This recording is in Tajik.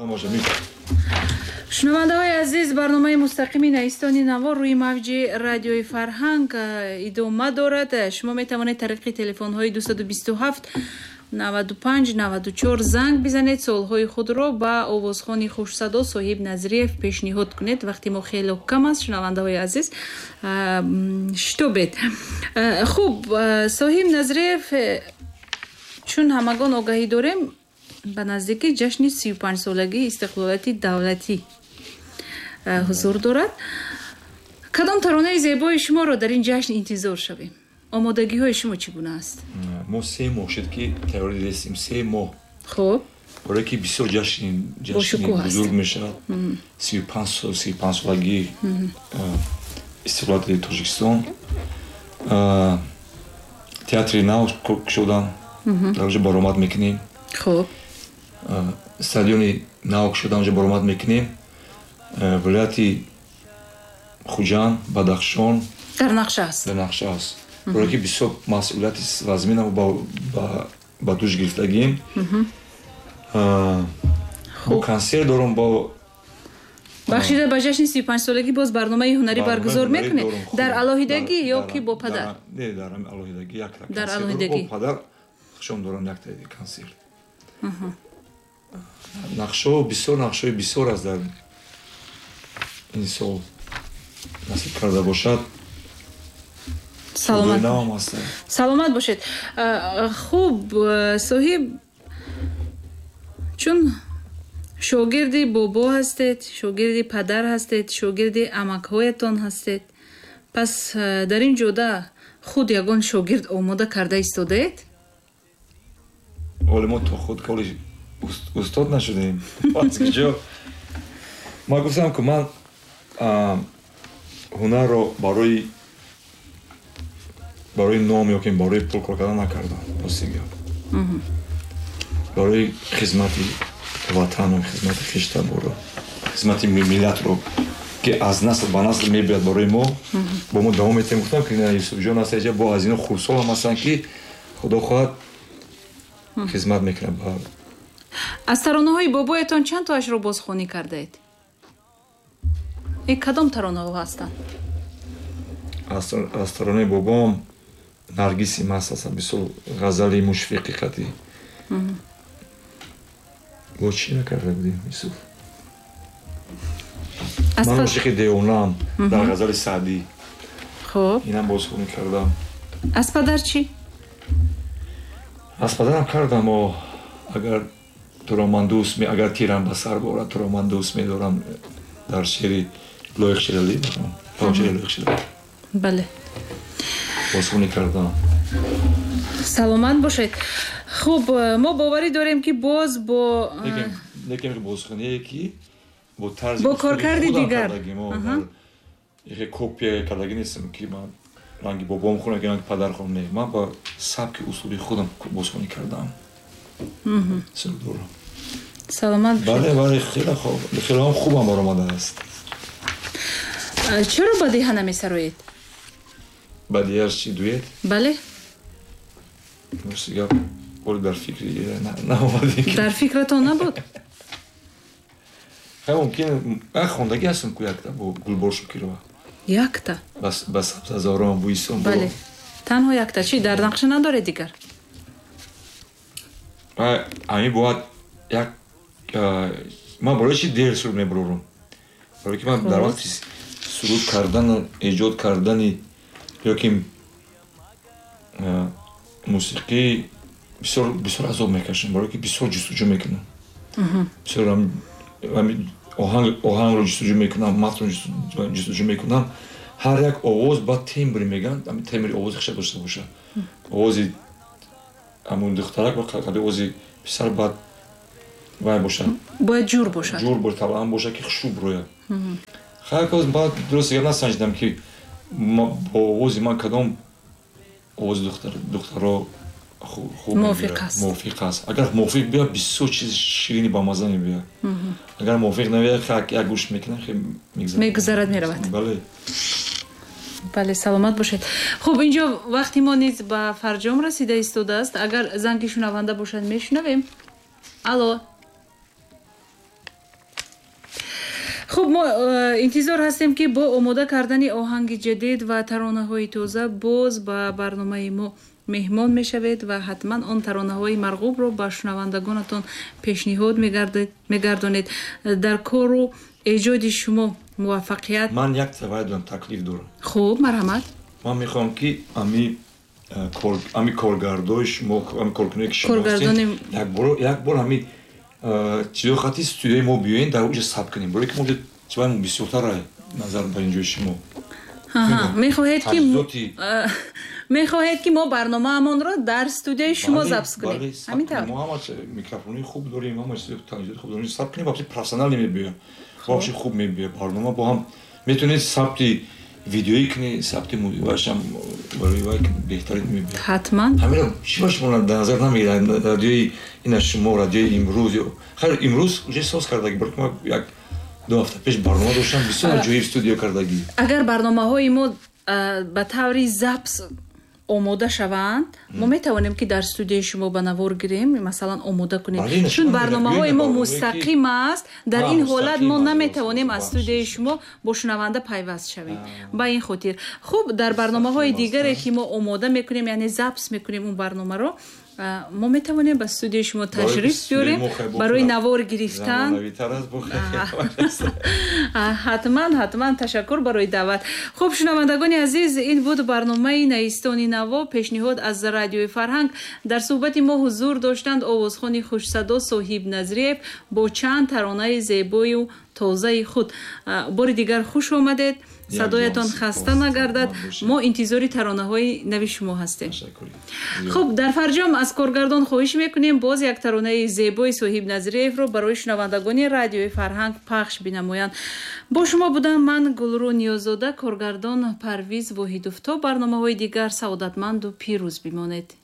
шунавандаҳои азиз, барномаи мустақими наистони навор рӯи мавҷи радиои Фарҳанг идома дорад. шумо метавонед тариқи телефонҳои 227 95 94 занг бизанед, суолҳои худро ба овозхони хушсадо Соҳиб Назриев пешниҳод кунед. вақти мо хеле кам аст, шунавандаҳои азиз, шитобед. хуб, Соҳиб Назриев, чун ҳамагон огаҳӣ дорем, ба наздики ҷашни 35-солагии истиқлолияти давлатӣ ҳузур дорад. кадом таронаи зебои шуморо дар ин ҷашн интизор шавем? омодагиҳои шумо чӣ гуна аст? мо 3 моҳ шуд ки тайёрӣ дестем. 3 моҳ. хуб, барое ки бисёр ҷашни бузург мешавад. 35-солагии истиқлолияти Тоҷикистон. театри нав шудам, дар оҷа баромад мекунем. хуб, стадиони нав шудам, оҷа баромад мекунем. вилояти Хуҷанд, Бадахшон дар нақша аст. барое ки бисёр масъулияти вазмина ба дӯш гирифтагием. мо консерт дорам бо бахшида ба ҷашни 35-солагӣ боз барномаи ҳунарӣ баргузор мекунед дар алоҳидагӣ ё ки бо падар? Не, дар алоҳидагӣ. дар алоҳидагӣ. бо падар хушам дорам як консерт. нақшаҳои бисёр аст дар ин сол насиб карда бошад. саломат бошед. хуб, Соҳиб, чун шогирди бобо ҳастед, шогирди падар ҳастед, шогирди амакҳоятон ҳастед, пас дар ин ҷода худ ягон шогирд омода карда истодаед? оле мо то худ коли устод нашудем. ман гуфтам ки ман ҳунарро барои ном ё ки барои пул кор кардан накардам. барои хизмати ватану хизмати хиштаборо, хизмати миллатро ки аз насл ба насл мебиёд барои мо, бо мо давом метем. гуфтам ки Юсуфҷон ҳастаҷа бо аз ино хурсолам ҳастанд ки худо хоҳад хизмат мекунад. аз таронаҳои бобоятон чанд тоашро бозхонӣ кардаед? кадом таронаҳо ҳастанд? аз таронаи бобом Наргиси маст аст, бисёр ғазали Мушфиқи қатӣ. бо чӣ накарда будем Юсуф? ман ошиқи девонаам дар ғазали Саъдӣ. хуб, инам бозхонӣ кардам. аз падар чӣ? аз падарам кардам. агар туро ман дӯст агар тирам ба сар борад, туро ман дӯст медорам. дар шеъри лоиқ шилалӣ бале бозхонӣ кардам. саломат бошед. хуб, мо боварӣ дорем ки боз бо некем бозхоние ки бо тарзи бо коркарди дигар копия кардагӣ нестам ки ман ранги бобом хонам ки ранги падар хонам. не, ман ба сабки услуби худам бозхонӣ кардам. саломат бошед. бале хеле хубам баромада аст. чаро ба диҳа намесароед? ба диҳаш чи дует? бале, гап оли дар фикри наомадем. дар фикратон набуд? мумкин хондагӣ ҳастам ку якта бо Гулбор Шукирова. якта? ба Сабзазорон Буисон. бале, танҳо якта. чӣ дар нақша надоред дигар? ҳамин бояд як ман барои чи дер суруд мебарорам. барое ки ман дар вақти суруд кардан, эҷод кардани ё ки мусиқӣ бисёр азоб мекашам. барое ки бисёр ҷустуҷӯ мекунам. бисёр оҳангро ҷустуҷӯ мекунам, матнро ҷустуҷӯ мекунам. ҳар як овоз ба тембри меган, тембри овози хиша дошта бошад. овози амун духтарак ва овози писар баъд вай бошад. бояд ҷур бошад. ҷур бошад, талаан бошад ки хушбӯ рояд. хеле баъд дуруст дигар насанҷидам ки бо овози ман кадом овози духтаро мувофиқ аст. агар мувофиқ биёд бисёр чизи ширини ба мазза мебиёд. агар мувофиқ навиёд як гӯш мекунам хеле мегузарад меравад. бале. бале, саломат бошед. хуб, инҷо вақти мо низ ба фарҷом расида истодааст. агар занги шунаванда бошад мешунавем. алло. хуб мо интизор ҳастем ки бо омода кардани оҳанги ҷадид ва таронаҳои тоза боз ба барномаи мо меҳмон мешавед ва ҳатман он таронаҳои марғубро ба шунавандагонатон пешниҳод мегардонед. Дар кору эҷоди шумо муваффақият. ман як тавайдон таклиф дорам. хуб марҳамат. ман мехоҳам ки ами коргардои шумо ами коркуное ки шумо ҳастед як бор ами чизохати студияи мо биёен дар уҷа сабт кунем барое ки мо чиваймо бисёртар назар ба инҷои шумо мехоҳед ки мо барномаамонро дар студияи шумо забт кунем. мо ҳама микрофони хуб дорем, ҳама таҷҳизоти хуб дорем, сабт кунем вообще профессионал мебиёяд. вообще хуб мебиёяд барнома. бо ҳам метавонед сабти видеоӣ кунед, сабти муҳивашам барои вай беҳтарин мебиёяд. ҳатман ҳамина чива шумо дар назар намегирад радиои ина шумо радиои имрӯз ё хайр имрӯз уҷа соз кардаги барои мо як 2 ҳафта пеш барнома доштам бисёр аҷоиб студио кардагӣ. агар барномаҳои мо ба таври запс омода шаванд мо метавонем ки дар студияи шумо ба навор гирем масалан омода кунем чун барномаҳои мо мустақим аст дар ин ҳолат мо наметавонем аз студияи шумо бо шунаванда пайваст шавем ба ин хотир хуб дар барномаҳои дигаре ки мо омода мекунем яъне запс мекунем он барномаро мо метавонем ба студияи шумо ташриф биёрем барои навор гирифтан. ҳатман ташаккур барои даъват. хуб шунавандагони азиз ин буд барномаи наистони наво пешниҳод аз радиои фарҳанг. дар суҳбати мо ҳузур доштанд овозхони хушсадо Соҳиб Назриев бо чанд таронаи зебою тозаи худ. бори дигар хуш омадед. садоятон хаста нагардад. мо интизори таронаҳои нави шумо ҳастем. хуб дар фарҷом аз коргардон хоҳиш мекунем боз як таронаи зебои Соҳиб Назриевро барои шунавандагони радиои фарҳанг пахш бинамоянд. бо шумо будам ман Гулрӯ Ниёзода, коргардон Парвиз Воҳидов. то барномаҳои дигар саодатманду пирӯз бимонед.